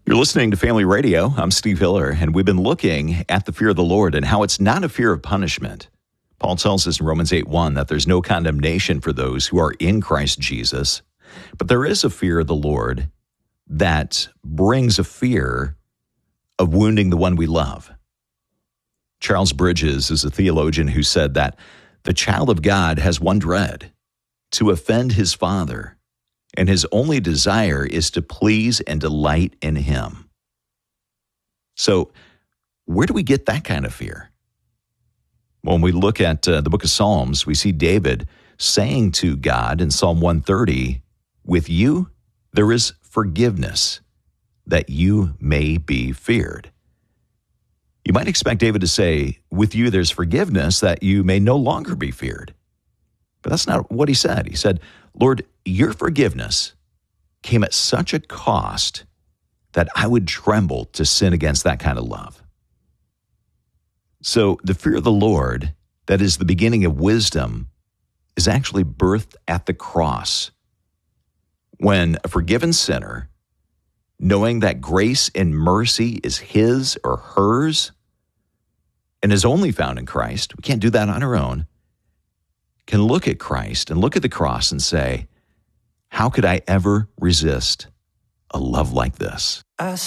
You're listening to Family Radio. I'm Steve Hiller, and we've been looking at the fear of the Lord and how it's not a fear of punishment. Paul tells us in Romans 8:1 that there's no condemnation for those who are in Christ Jesus, but there is a fear of the Lord that brings a fear of wounding the one we love. Charles Bridges is a theologian who said that the child of God has one dread: to offend his father, and his only desire is to please and delight in him. So, where do we get that kind of fear? When we look at the book of Psalms, we see David saying to God in Psalm 130, "With you there is forgiveness, that you may be feared." You might expect David to say, "With you there's forgiveness, that you may no longer be feared." But that's not what he said. He said, "Lord, your forgiveness came at such a cost that I would tremble to sin against that kind of love." So the fear of the Lord, that is the beginning of wisdom, is actually birthed at the cross. When a forgiven sinner, knowing that grace and mercy is his or hers and is only found in Christ, we can't do that on our own, can look at Christ and look at the cross and say, how could I ever resist a love like this?